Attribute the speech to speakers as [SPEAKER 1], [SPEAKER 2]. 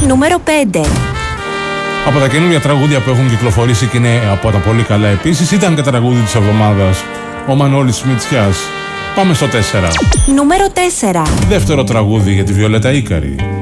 [SPEAKER 1] Νούμερο 5.
[SPEAKER 2] Από τα καινούργια τραγούδια που έχουν κυκλοφορήσει και είναι από τα πολύ καλά επίσης, ήταν και τραγούδι της εβδομάδας, ο Μανώλης Μητσιάς. Πάμε στο 4.
[SPEAKER 1] Νούμερο 4.
[SPEAKER 2] Δεύτερο τραγούδι για τη Βιολέτα Ίκαρη.